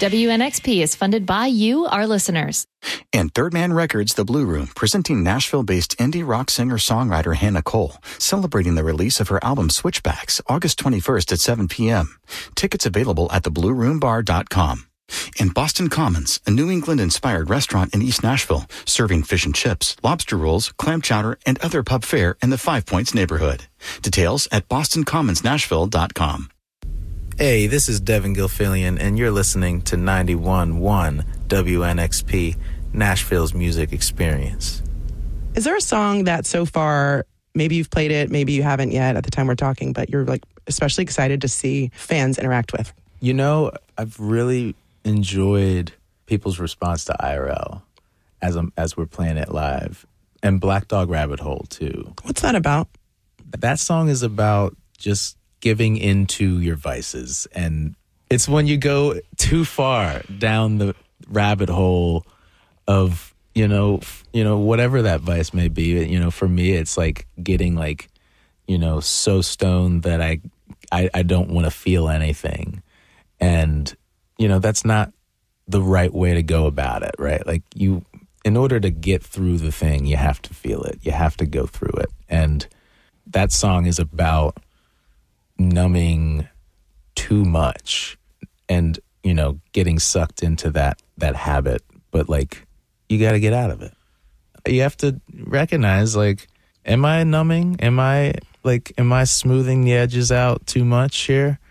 WNXP is funded by you, our listeners. And Third Man Records, The Blue Room, presenting Nashville-based indie rock singer-songwriter Hannah Cole, celebrating the release of her album Switchbacks, August 21st at 7 p.m. Tickets available at theblueroombar.com. And Boston Commons, a New England-inspired restaurant in East Nashville, serving fish and chips, lobster rolls, clam chowder, and other pub fare in the Five Points neighborhood. Details at bostoncommonsnashville.com. Hey, this is Devin Gilfillian, and you're listening to 91.1 WNXP, Nashville's music experience. Is there a song that so far, maybe you've played it, maybe you haven't yet at the time we're talking, but you're like especially excited to see fans interact with? You know, I've really enjoyed people's response to IRL as we're playing it live, and Black Dog Rabbit Hole too. What's that about? That song is about just giving into your vices, and it's when you go too far down the rabbit hole of whatever that vice may be. For me, it's like getting so stoned that I don't want to feel anything, and that's not the right way to go about it, right? Like, in order to get through the thing, you have to feel it, you have to go through it, and that song is about numbing too much and getting sucked into that habit, but you got to get out of it. You have to recognize, am I numbing? Am I smoothing the edges out too much here?